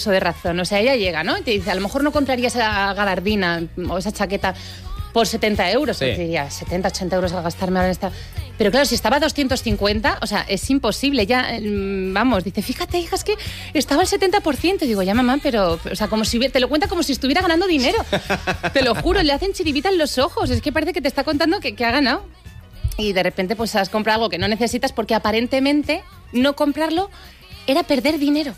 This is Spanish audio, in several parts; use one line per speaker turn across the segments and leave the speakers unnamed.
uso de razón. O sea, ella llega, ¿no? Y te dice, a lo mejor no compraría esa gabardina o esa chaqueta por 70 euros.
Sí.
Y diría, 70, 80 euros al gastarme ahora en esta... Pero claro, si estaba a 250, o sea, es imposible. Ya, vamos, dice, fíjate, hija, es que estaba al 70%. Y digo, ya, mamá, pero... O sea, como si te lo cuenta como si estuviera ganando dinero. Te lo juro, le hacen chiribita en los ojos. Es que parece que te está contando que ha ganado. Y de repente, pues, has comprado algo que no necesitas porque aparentemente no comprarlo era perder dinero.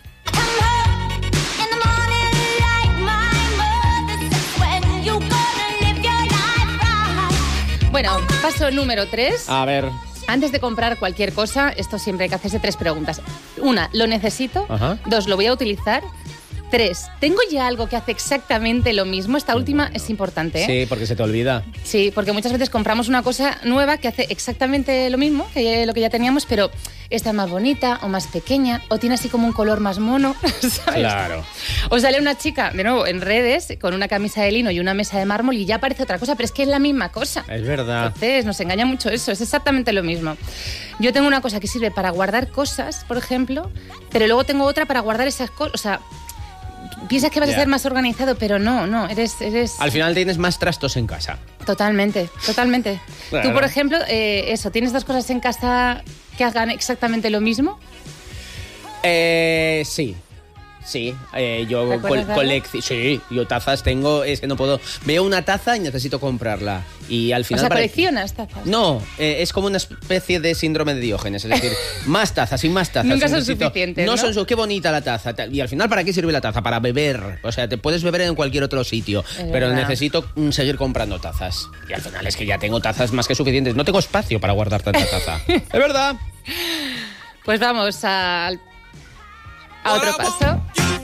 Bueno, paso número 3.
A ver.
Antes de comprar cualquier cosa, esto siempre hay que hacerse 3 preguntas. 1, ¿lo necesito?
Ajá.
2, ¿lo voy a utilizar? 3, ¿tengo ya algo que hace exactamente lo mismo? Esta última es importante, ¿eh?
Sí, porque se te olvida.
Sí, porque muchas veces compramos una cosa nueva que hace exactamente lo mismo que lo que ya teníamos, pero está más bonita o más pequeña o tiene así como un color más mono, ¿sabes?
Claro.
O sale una chica, de nuevo, en redes con una camisa de lino y una mesa de mármol y ya parece otra cosa, pero es que es la misma cosa.
Es verdad.
Entonces, nos engaña mucho eso, es exactamente lo mismo. Yo tengo una cosa que sirve para guardar cosas, por ejemplo, pero luego tengo otra para guardar esas cosas, o sea... Piensas que vas a ser más organizado, pero no, eres...
Al final tienes más trastos en casa.
Totalmente.
Claro.
Tú, por ejemplo, ¿tienes 2 cosas en casa que hagan exactamente lo mismo?
Sí. Sí, yo
¿Recuerdas
sí, yo tazas tengo, es que no puedo. Veo una taza y necesito comprarla. Y al final.
O sea, ¿coleccionas tazas?
No, es como una especie de síndrome de Diógenes. Es decir, más tazas y más tazas.
Nunca son suficientes, ¿no?
Qué bonita la taza. Y al final, ¿para qué sirve la taza? Para beber. O sea, te puedes beber en cualquier otro sitio. Pero necesito seguir comprando tazas. Y al final es que ya tengo tazas más que suficientes. No tengo espacio para guardar tanta taza. Es verdad.
Pues vamos a otro paso.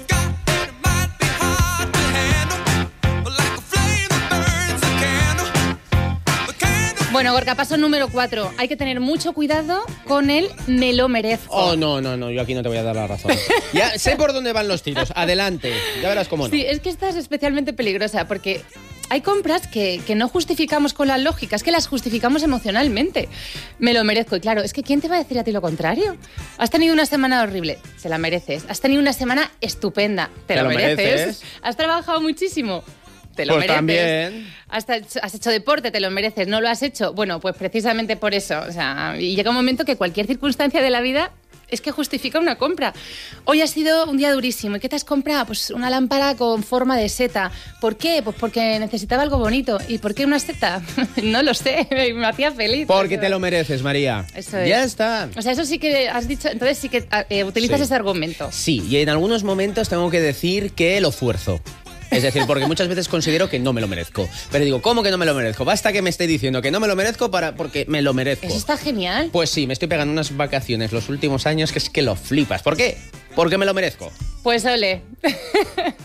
Bueno, Gorka, paso número 4. Hay que tener mucho cuidado con el me lo merezco.
Oh, no, yo aquí no te voy a dar la razón. Ya sé por dónde van los tiros. Adelante, ya verás cómo no.
Sí, es que esta es especialmente peligrosa porque hay compras que no justificamos con la lógica, es que las justificamos emocionalmente. Me lo merezco. Y claro, es que ¿quién te va a decir a ti lo contrario? Has tenido una semana horrible, te la mereces. Has tenido una semana estupenda, te lo mereces. Has trabajado muchísimo, te lo mereces.
También.
Has hecho deporte, te lo mereces. ¿No lo has hecho? Bueno, pues precisamente por eso. O sea, y llega un momento que cualquier circunstancia de la vida es que justifica una compra. Hoy ha sido un día durísimo. ¿Y qué te has comprado? Pues una lámpara con forma de seta. ¿Por qué? Pues porque necesitaba algo bonito. ¿Y por qué una seta? No lo sé, me hacía feliz.
Porque te lo mereces, María.
Eso es.
Ya está.
O sea, eso sí que has dicho, entonces sí que utilizas ese argumento.
Sí, y en algunos momentos tengo que decir que lo fuerzo. Es decir, porque muchas veces considero que no me lo merezco. Pero digo, ¿cómo que no me lo merezco? Basta que me esté diciendo que no me lo merezco porque me lo merezco.
Eso está genial.
Pues sí, me estoy pegando unas vacaciones los últimos años que es que lo flipas. ¿Por qué? Porque me lo merezco.
Pues ole.